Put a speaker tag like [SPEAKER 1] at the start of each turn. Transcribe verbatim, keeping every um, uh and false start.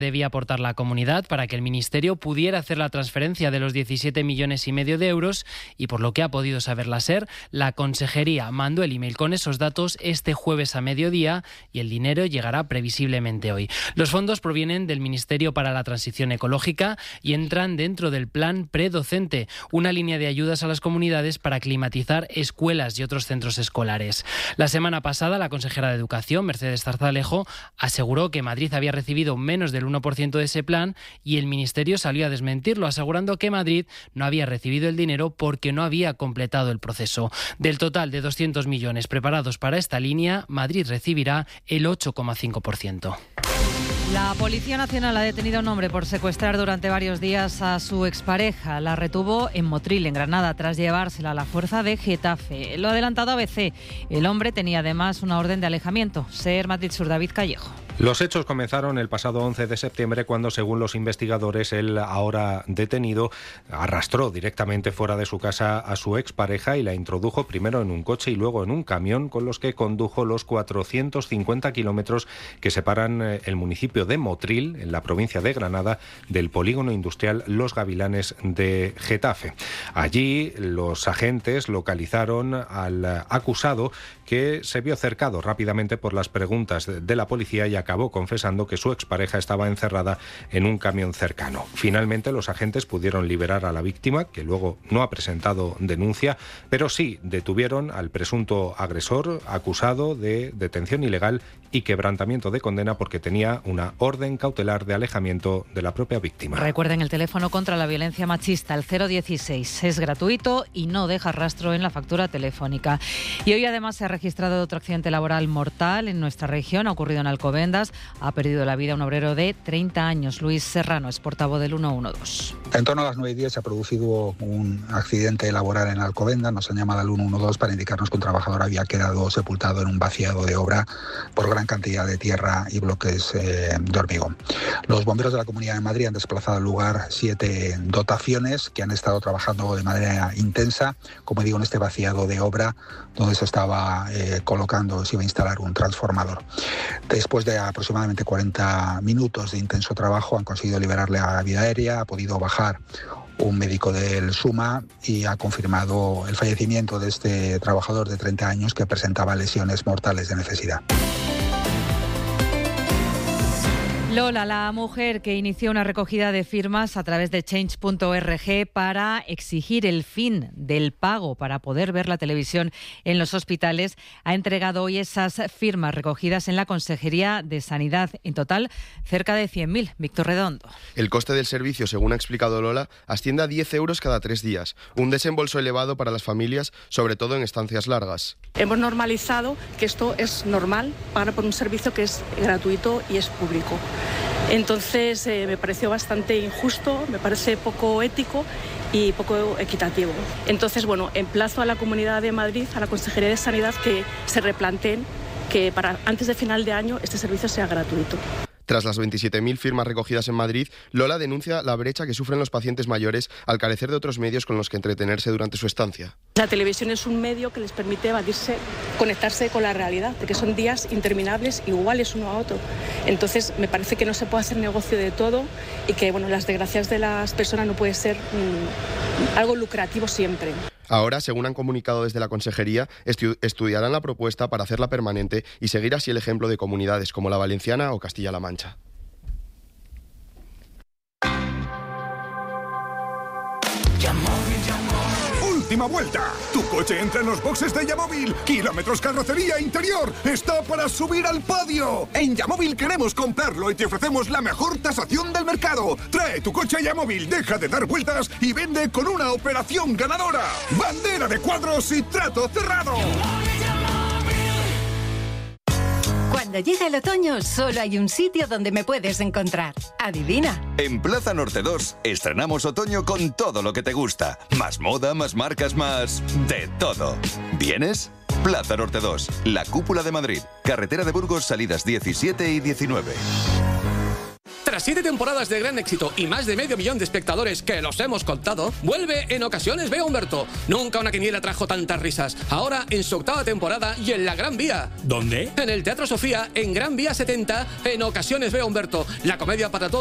[SPEAKER 1] debía aportar la comunidad para que el Ministerio pudiera hacer la transferencia de los diecisiete millones y medio de euros y, por lo que ha podido saber la SER, la Consejería mandó el email con esos datos este jueves a mediodía y el dinero llegará previsiblemente hoy. Los fondos provienen del Ministerio para la Transición Ecológica y entran dentro del Plan Predocente, una línea de ayudas a las comunidades para climatizar escuelas y otros centros escolares. La semana pasada, la consejera de Educación, Mercedes Zarzalejo, aseguró que Madrid había recibido menos del uno por ciento de ese plan y el Ministerio salió a desmentirlo, asegurando que Madrid no había recibido el dinero porque no había completado el proceso. Del total de doscientos millones preparados para esta línea, Madrid recibirá el ocho coma cinco por ciento.
[SPEAKER 2] La Policía Nacional ha detenido a un hombre por secuestrar durante varios días a su expareja. La retuvo en Motril, en Granada, tras llevársela a la fuerza de Getafe. Lo ha adelantado A B C. El hombre tenía además una orden de alejamiento. SER Madrid Sur, David Callejo.
[SPEAKER 3] Los hechos comenzaron el pasado once de septiembre cuando, según los investigadores, el ahora detenido arrastró directamente fuera de su casa a su expareja y la introdujo primero en un coche y luego en un camión con los que condujo los cuatrocientos cincuenta kilómetros que separan el municipio de Motril, en la provincia de Granada, del polígono industrial Los Gavilanes de Getafe. Allí los agentes localizaron al acusado, que se vio cercado rápidamente por las preguntas de la policía y acabó confesando que su expareja estaba encerrada en un camión cercano. Finalmente, los agentes pudieron liberar a la víctima, que luego no ha presentado denuncia, pero sí detuvieron al presunto agresor, acusado de detención ilegal y quebrantamiento de condena porque tenía una orden cautelar de alejamiento de la propia víctima.
[SPEAKER 2] Recuerden el teléfono contra la violencia machista, el cero dieciséis. Es gratuito y no deja rastro en la factura telefónica. Y hoy además se ha registrado otro accidente laboral mortal en nuestra región. Ha ocurrido en Alcobendas. Ha perdido la vida un obrero de treinta años. Luis Serrano es portavoz del ciento doce.
[SPEAKER 4] En torno a las nueve y diez se ha producido un accidente laboral en Alcobendas. Nos han llamado al ciento doce para indicarnos que un trabajador había quedado sepultado en un vaciado de obra por gran cantidad de tierra y bloques eh, de hormigón. Los bomberos de la Comunidad de Madrid han desplazado al lugar siete dotaciones que han estado trabajando de manera intensa, como digo, en este vaciado de obra donde se estaba eh, colocando, se iba a instalar un transformador. Después de aproximadamente cuarenta minutos de intenso trabajo han conseguido liberarle a la vida aérea, ha podido bajar un médico del SUMA y ha confirmado el fallecimiento de este trabajador de treinta años que presentaba lesiones mortales de necesidad.
[SPEAKER 2] Lola, la mujer que inició una recogida de firmas a través de change punto org para exigir el fin del pago para poder ver la televisión en los hospitales, ha entregado hoy esas firmas recogidas en la Consejería de Sanidad. En total, cerca de cien mil. Víctor Redondo.
[SPEAKER 5] El coste del servicio, según ha explicado Lola, asciende a diez euros cada tres días. Un desembolso elevado para las familias, sobre todo en estancias largas.
[SPEAKER 6] Hemos normalizado que esto es normal, pagar por un servicio que es gratuito y es público. Entonces eh, me pareció bastante injusto, me parece poco ético y poco equitativo. Entonces, bueno, emplazo a la Comunidad de Madrid, a la Consejería de Sanidad, que se replanteen que para antes de final de año este servicio sea gratuito.
[SPEAKER 5] Tras las veintisiete mil firmas recogidas en Madrid, Lola denuncia la brecha que sufren los pacientes mayores al carecer de otros medios con los que entretenerse durante su estancia.
[SPEAKER 6] La televisión es un medio que les permite evadirse, conectarse con la realidad, porque son días interminables, iguales uno a otro. Entonces, me parece que no se puede hacer negocio de todo y que, bueno, las desgracias de las personas no puede ser mmm, algo lucrativo siempre.
[SPEAKER 5] Ahora, según han comunicado desde la Consejería, estu- estudiarán la propuesta para hacerla permanente y seguir así el ejemplo de comunidades como la valenciana o Castilla-La Mancha.
[SPEAKER 7] Última vuelta. Tu coche entra en los boxes de Yamóvil. Kilómetros, carrocería, interior. Está para subir al podio. En Yamóvil queremos comprarlo y te ofrecemos la mejor tasación del mercado. Trae tu coche a Yamóvil, deja de dar vueltas y vende con una operación ganadora. Bandera de cuadros y trato cerrado.
[SPEAKER 8] Cuando llega el otoño, solo hay un sitio donde me puedes encontrar. Adivina.
[SPEAKER 9] En Plaza Norte dos estrenamos otoño con todo lo que te gusta. Más moda, más marcas, más de todo. ¿Vienes? Plaza Norte dos, la cúpula de Madrid. Carretera de Burgos, salidas diecisiete y diecinueve.
[SPEAKER 10] Tras Tras siete temporadas de gran éxito y más de medio millón de espectadores que los hemos contado, vuelve En Ocasiones Veo a Humberto. Nunca una quiniela trajo tantas risas. Ahora en su octava temporada y en la Gran Vía.
[SPEAKER 11] ¿Dónde?
[SPEAKER 10] En el Teatro Sofía, en Gran Vía setenta, En Ocasiones Veo a Humberto. La comedia para todos